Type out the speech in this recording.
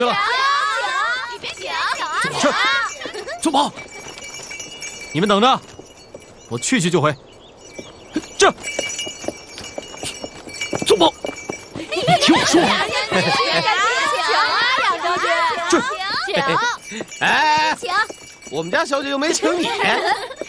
对了，去，坐保，你们等着，我去就回。这，坐保，听我说。 请， 哎， 请。 我们家小姐又没请你。